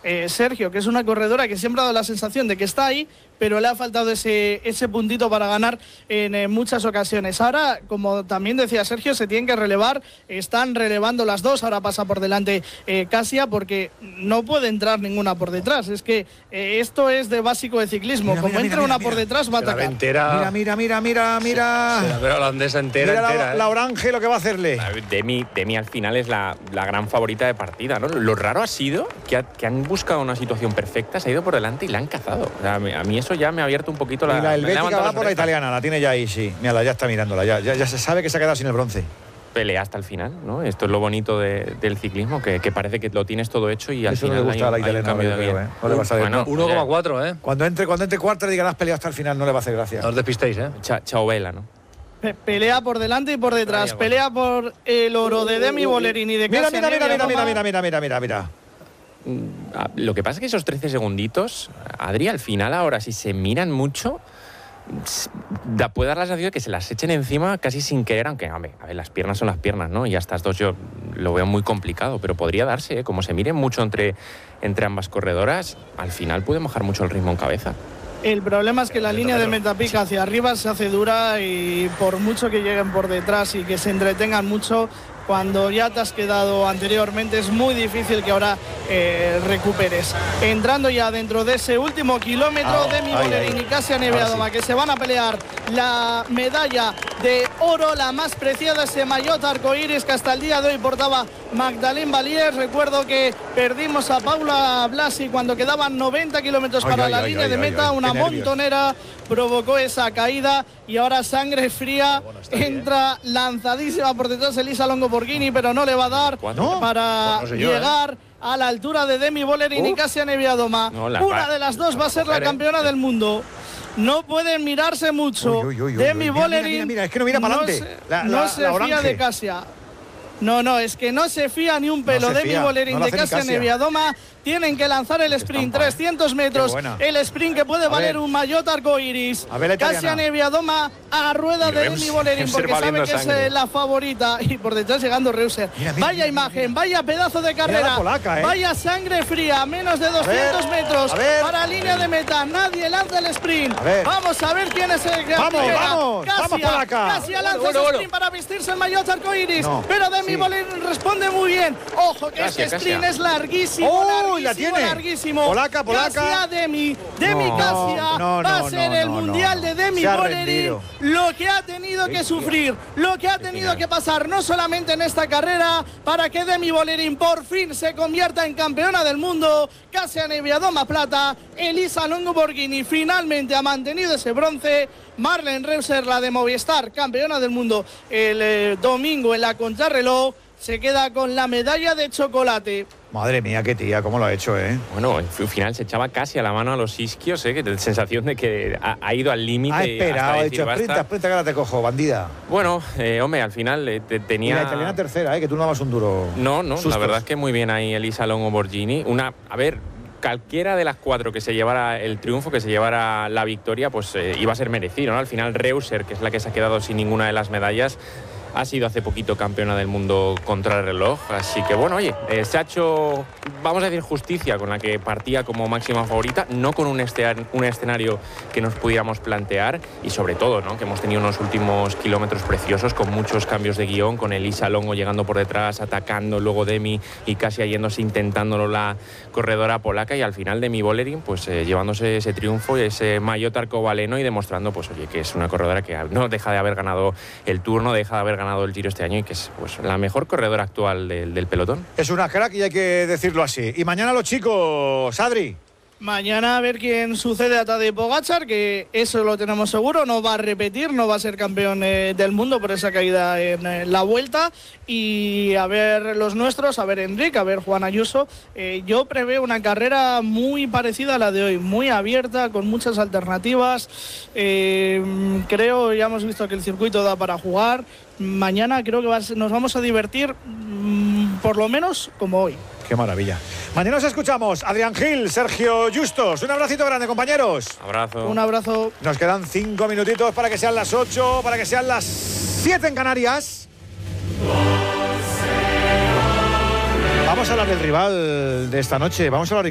Sergio, que es una corredora que siempre ha dado la sensación de que está ahí, pero le ha faltado ese puntito para ganar en muchas ocasiones. Ahora, como también decía Sergio, se tienen que relevar, están relevando las dos, ahora pasa por delante Casia, porque no puede entrar ninguna por detrás. Es que esto es de básico de ciclismo, como entra una por detrás va a atacar. Mira. La holandesa entera. Mira la Orange lo que va a hacerle. Demi al final es la gran favorita de partida, ¿no? Lo raro ha sido que han buscado una situación perfecta, se ha ido por delante y la han cazado. O sea, a mí eso ya me ha abierto un poquito la... Y la helvética va por la italiana, la tiene ya ahí, sí. Mírala, ya está mirándola, ya se sabe que se ha quedado sin el bronce. Pelea hasta el final, ¿no? Esto es lo bonito del ciclismo, que parece que lo tienes todo hecho y al eso final no le gusta a la italiana, cambio de creo, no le va a salir. Bueno, 1,4, ¿eh? Cuando entre cuarta digan has peleado hasta el final, no le va a hacer gracia. No os despistéis, ¿eh? Chao Vela, ¿no? Pelea por delante y por detrás, pelea por el oro de Demi Bollerin y de Casia Mira. Lo que pasa es que esos 13 segunditos, Adri, al final ahora si se miran mucho, puede dar la sensación de que se las echen encima casi sin querer, aunque a ver, las piernas son las piernas, ¿no? Y a estas dos yo lo veo muy complicado, pero podría darse, ¿eh? Como se miren mucho entre ambas corredoras, al final puede bajar mucho el ritmo en cabeza. El problema es que la línea de meta pica hacia arriba se hace dura y por mucho que lleguen por detrás y que se entretengan mucho, cuando ya te has quedado anteriormente es muy difícil que ahora recuperes. Entrando ya dentro de ese último kilómetro, Demi Bollerin y Casia Niewiadoma, que se van a pelear la medalla de oro, la más preciada, ese maillot arcoíris que hasta el día de hoy portaba Magdalene Valier. Recuerdo que perdimos a Paula Blasi cuando quedaban 90 kilómetros para la línea de meta, una montonera provocó esa caída y ahora sangre fría, entra lanzadísima por detrás Elisa Longo Borghini, pero no le va a dar para llegar a la altura de Demi Bollerin y Casia Niewiadoma. Una de las dos va a ser la campeona del mundo. No pueden mirarse mucho. Demi Bollerin mira, es que no mira para adelante. No se fía de Casia. No, es que no se fía ni un pelo. Demi Bollerin de Casia Niewiadoma tienen que lanzar el sprint, 300 metros, el sprint que puede valer un maillot arcoíris. Casia Niewiadoma a rueda de Demi Bollerin porque sabe que es la favorita y por detrás llegando Reuser. Vaya imagen, vaya pedazo de carrera, vaya sangre fría, menos de 200 metros para línea de meta, nadie lanza el sprint. Vamos a ver quién es el que vamos Polaca. Casia lanza el sprint para vestirse el maillot arcoíris, pero Demi Bollerin responde muy bien. Ojo que este sprint es larguísimo. La tiene. Larguísimo. Polaca. Casia Demi Casia va a ser el mundial de Demi Bollerin. Lo que ha tenido que sufrir, lo que ha tenido que pasar, no solamente en esta carrera, para que Demi Bollerin por fin se convierta en campeona del mundo. Casia Niewiadoma plata, Elisa Longo Borghini finalmente ha mantenido ese bronce. Marlene Reuser, la de Movistar, campeona del mundo el domingo en la contrarreloj, se queda con la medalla de chocolate. Madre mía, qué tía, cómo lo ha hecho, ¿eh? Bueno, al final se echaba casi a la mano a los isquios, ¿eh? Que la sensación de que ha ido al límite. Ha esperado, ha dicho, sprinta, que ahora te cojo, bandida. Bueno, hombre, al final tenía... Y la italiana tercera, que tú no dabas un duro. No, la verdad es que muy bien ahí Elisa Longo Borghini. Cualquiera de las cuatro que se llevara el triunfo, que se llevara la victoria, pues iba a ser merecido, ¿no? Al final Reuser, que es la que se ha quedado sin ninguna de las medallas, ha sido hace poquito campeona del mundo contra el reloj, así que bueno, oye, se ha hecho, vamos a decir, justicia con la que partía como máxima favorita, no con un escenario que nos pudiéramos plantear y sobre todo, ¿no? Que hemos tenido unos últimos kilómetros preciosos con muchos cambios de guión, con Elisa Longo llegando por detrás, atacando, luego Demi y Casia yéndose, intentándolo la corredora polaca y al final Demi Bollerin pues llevándose ese triunfo y ese maillot arcobaleno y demostrando pues oye que es una corredora que no deja de haber ganado el Tour, no deja de haber ganado el Giro este año y que es pues la mejor corredora actual del pelotón. Es una crack y hay que decirlo así. Y mañana los chicos, Adri. Mañana a ver quién sucede a Tadej Pogačar, que eso lo tenemos seguro, no va a repetir, no va a ser campeón del mundo por esa caída en la vuelta. Y a ver los nuestros, a ver Enric, a ver Juan Ayuso. Yo preveo una carrera muy parecida a la de hoy, muy abierta, con muchas alternativas. Creo, ya hemos visto que el circuito da para jugar. Mañana creo que nos vamos a divertir por lo menos como hoy. Qué maravilla. Mañana nos escuchamos. Adrián Gil, Sergio Justos. Un abracito grande, compañeros. Abrazo. Un abrazo. Nos quedan 5 minutitos para que sean las 8, para que sean las 7 en Canarias. Vamos a hablar del rival de esta noche. Vamos a hablar